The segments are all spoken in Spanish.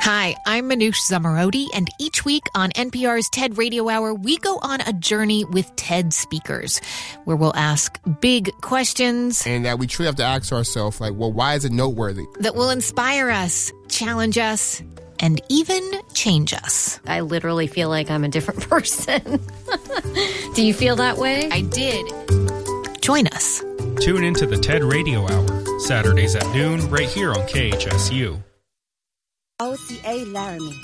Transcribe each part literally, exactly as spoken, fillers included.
Hi, I'm Manoush Zomorodi, and each week on N P R's TED Radio Hour, we go on a journey with TED speakers, where we'll ask big questions. And that we truly have to ask ourselves, like, well, why is it noteworthy? That will inspire us, challenge us, and even change us. I literally feel like I'm a different person. Do you feel that way? I did. Join us. Tune into the TED Radio Hour, Saturdays at noon, right here on K H S U. O C A Laramie.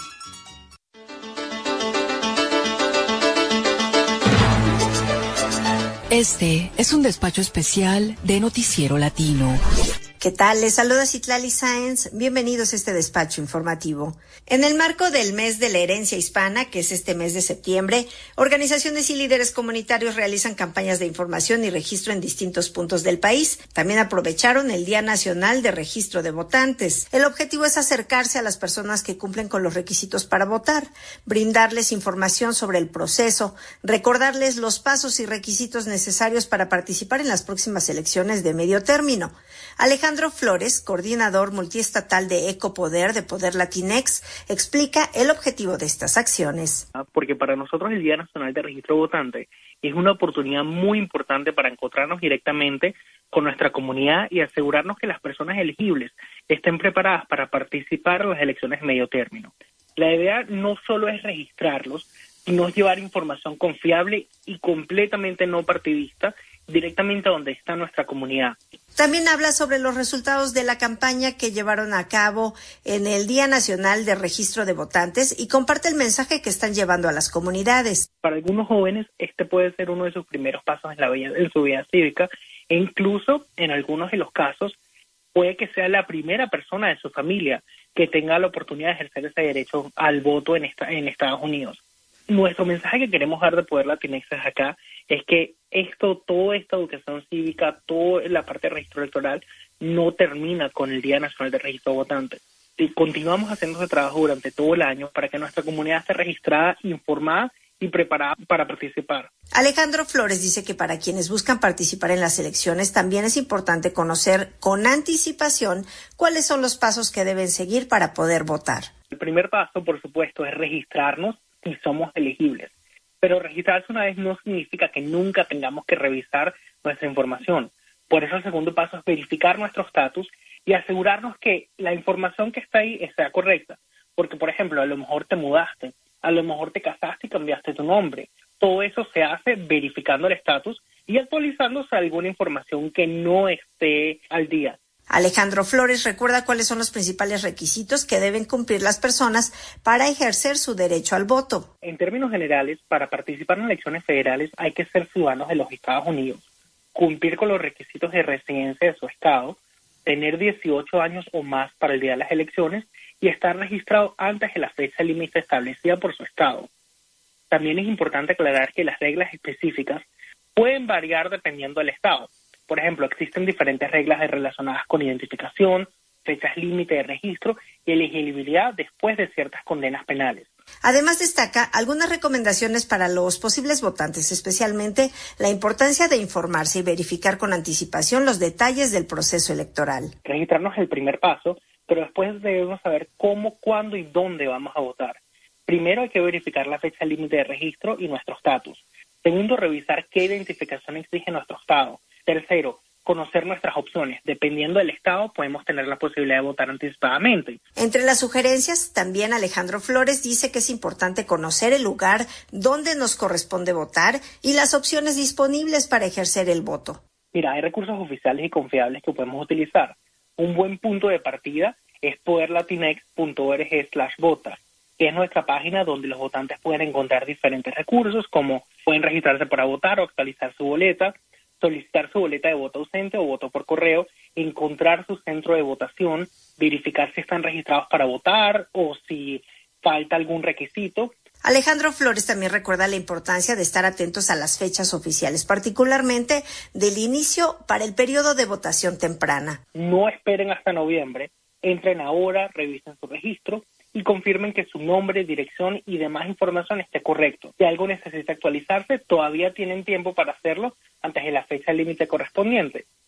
Este es un despacho especial de Noticiero Latino. ¿Qué tal? Les saluda Citlali Sáenz. Bienvenidos a este despacho informativo. En el marco del mes de la herencia hispana, que es este mes de septiembre, organizaciones y líderes comunitarios realizan campañas de información y registro en distintos puntos del país. También aprovecharon el Día Nacional de Registro de Votantes. El objetivo es acercarse a las personas que cumplen con los requisitos para votar, brindarles información sobre el proceso, recordarles los pasos y requisitos necesarios para participar en las próximas elecciones de medio término. Alejandro Flores, coordinador multiestatal de Ecopoder de Poder Latinex, explica el objetivo de estas acciones. Porque para nosotros el Día Nacional de Registro Votante es una oportunidad muy importante para encontrarnos directamente con nuestra comunidad y asegurarnos que las personas elegibles estén preparadas para participar en las elecciones de medio término. La idea no solo es registrarlos, sino es llevar información confiable y completamente no partidista directamente a donde está nuestra comunidad. También habla sobre los resultados de la campaña que llevaron a cabo en el Día Nacional de Registro de Votantes y comparte el mensaje que están llevando a las comunidades. Para algunos jóvenes, este puede ser uno de sus primeros pasos en la vida, en su vida cívica, e incluso, en algunos de los casos, puede que sea la primera persona de su familia que tenga la oportunidad de ejercer ese derecho al voto en, esta, en Estados Unidos. Nuestro mensaje que queremos dar de Poder Latinex acá es que esto, toda esta educación cívica, toda la parte de registro electoral no termina con el Día Nacional de Registro Votante. Y continuamos haciendo ese trabajo durante todo el año para que nuestra comunidad esté registrada, informada y preparada para participar. Alejandro Flores dice que para quienes buscan participar en las elecciones también es importante conocer con anticipación cuáles son los pasos que deben seguir para poder votar. El primer paso, por supuesto, es registrarnos si somos elegibles. Pero registrarse una vez no significa que nunca tengamos que revisar nuestra información. Por eso el segundo paso es verificar nuestro estatus y asegurarnos que la información que está ahí sea correcta. Porque, por ejemplo, a lo mejor te mudaste, a lo mejor te casaste y cambiaste tu nombre. Todo eso se hace verificando el estatus y actualizándose alguna información que no esté al día. Alejandro Flores recuerda cuáles son los principales requisitos que deben cumplir las personas para ejercer su derecho al voto. En términos generales, para participar en elecciones federales hay que ser ciudadanos de los Estados Unidos, cumplir con los requisitos de residencia de su estado, tener dieciocho años o más para el día de las elecciones y estar registrado antes de la fecha límite establecida por su estado. También es importante aclarar que las reglas específicas pueden variar dependiendo del estado. Por ejemplo, existen diferentes reglas relacionadas con identificación, fechas límite de registro y elegibilidad después de ciertas condenas penales. Además, destaca algunas recomendaciones para los posibles votantes, especialmente la importancia de informarse y verificar con anticipación los detalles del proceso electoral. Registrarnos es el primer paso, pero después debemos saber cómo, cuándo y dónde vamos a votar. Primero hay que verificar la fecha límite de registro y nuestro estatus. Segundo, revisar qué identificación exige nuestro estado. Tercero, conocer nuestras opciones. Dependiendo del estado, podemos tener la posibilidad de votar anticipadamente. Entre las sugerencias, también Alejandro Flores dice que es importante conocer el lugar donde nos corresponde votar y las opciones disponibles para ejercer el voto. Mira, hay recursos oficiales y confiables que podemos utilizar. Un buen punto de partida es poderlatinex punto org slash vota, que es nuestra página donde los votantes pueden encontrar diferentes recursos, como pueden registrarse para votar o actualizar su boleta, solicitar su boleta de voto ausente o voto por correo, encontrar su centro de votación, verificar si están registrados para votar o si falta algún requisito. Alejandro Flores también recuerda la importancia de estar atentos a las fechas oficiales, particularmente del inicio para el periodo de votación temprana. No esperen hasta noviembre, entren ahora, revisen su registro y confirmen que su nombre, dirección y demás información esté correcto. Si algo necesita actualizarse, todavía tienen tiempo para hacerlo antes de la fecha límite correspondiente.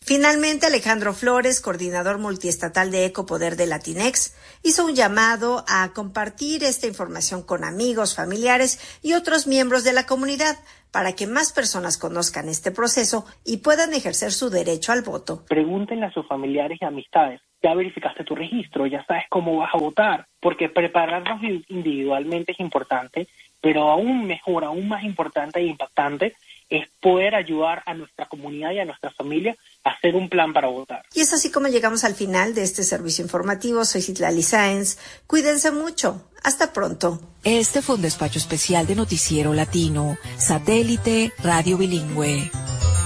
Finalmente, Alejandro Flores, coordinador multiestatal de Ecopoder de Latinex, hizo un llamado a compartir esta información con amigos, familiares y otros miembros de la comunidad para que más personas conozcan este proceso y puedan ejercer su derecho al voto. Pregúntenle a sus familiares y amistades. Ya verificaste tu registro, ya sabes cómo vas a votar, porque prepararnos individualmente es importante, pero aún mejor, aún más importante e impactante es poder ayudar a nuestra comunidad y a nuestra familia a hacer un plan para votar. Y es así como llegamos al final de este servicio informativo. Soy Citlali Sáenz. Cuídense mucho. Hasta pronto. Este fue un despacho especial de Noticiero Latino, Satélite Radio Bilingüe.